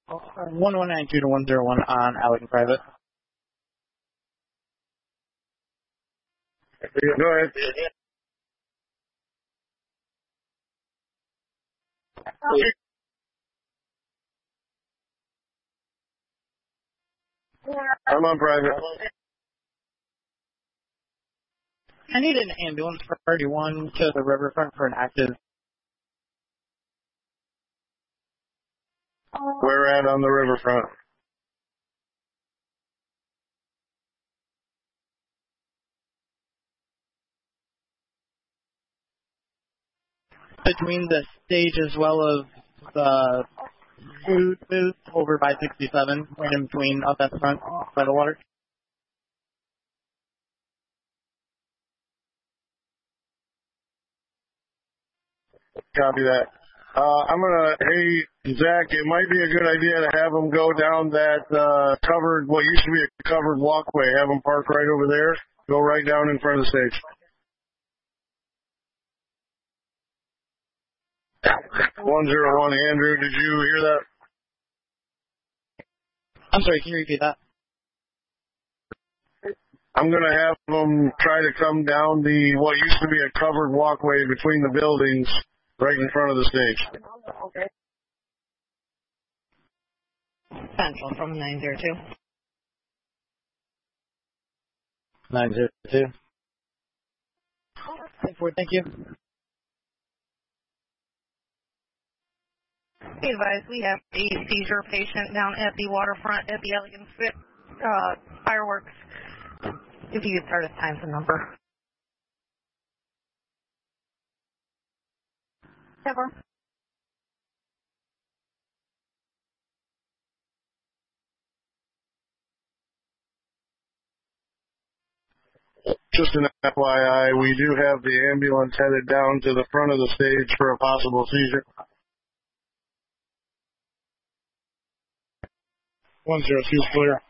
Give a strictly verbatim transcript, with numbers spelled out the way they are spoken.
one one nine two to one zero one on Allegan Private. Go ahead. I'm on private. I need an ambulance for thirty-one to the riverfront for an active. Where at on the riverfront? Between the stage as well as the food booth over by sixty-seven, right in between up at the front by the water. Copy that. Uh, I'm gonna, hey, Zach, it might be a good idea to have them go down that, uh, covered, what used to be a covered walkway. Have them park right over there. Go right down in front of the stage. one zero one, Andrew, did you hear that? I'm sorry, can you repeat that? I'm gonna have them try to come down the, what used to be a covered walkway between the buildings right in front of the stage. Okay. Central from nine zero two. nine zero two. Thank you. Be advised, we have a seizure patient down at the waterfront at the Allegan Fit uh, fireworks. If you could start at times and number. Ever. Just an F Y I, we do have the ambulance headed down to the front of the stage for a possible seizure. one zero two is clear.